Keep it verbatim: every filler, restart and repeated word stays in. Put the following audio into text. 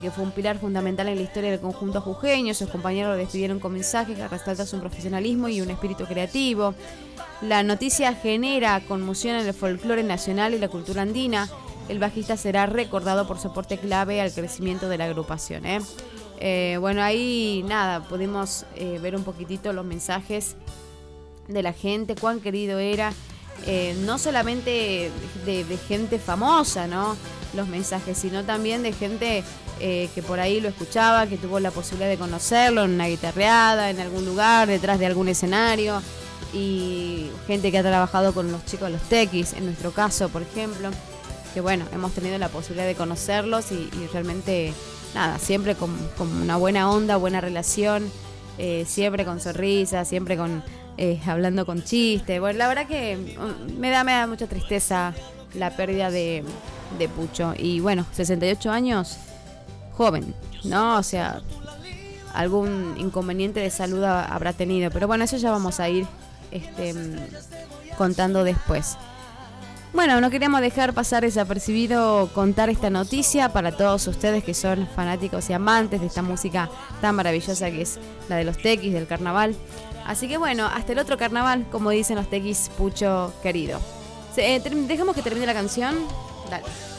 que fue un pilar fundamental en la historia del conjunto jujeño. Sus compañeros lo despidieron con mensajes que resaltan su profesionalismo y un espíritu creativo. La noticia genera conmoción en el folclore nacional y la cultura andina. El bajista será recordado por su aporte clave al crecimiento de la agrupación. ¿eh? Eh, bueno, ahí nada, pudimos eh, ver un poquitito los mensajes de la gente, cuán querido era, eh, no solamente de, de gente famosa, ¿no? Los mensajes, sino también de gente eh, que por ahí lo escuchaba, que tuvo la posibilidad de conocerlo en una guitarreada, en algún lugar, detrás de algún escenario, y gente que ha trabajado con los chicos de los Tequis, en nuestro caso, por ejemplo, que bueno, hemos tenido la posibilidad de conocerlos y, y realmente, nada, siempre con, con una buena onda, buena relación, eh, siempre con sonrisas, siempre con eh, hablando con chistes. Bueno, la verdad que me da, me da mucha tristeza la pérdida de, de Pucho. Y bueno, sesenta y ocho años, joven, ¿no? O sea, algún inconveniente de salud habrá tenido. Pero bueno, eso ya vamos a ir este, contando después. Bueno, no queríamos dejar pasar desapercibido contar esta noticia para todos ustedes que son fanáticos y amantes de esta música tan maravillosa que es la de los Tequis, del carnaval. Así que bueno, hasta el otro carnaval, como dicen los Tequis, Pucho querido. Eh, dejamos que termine la canción. Dale.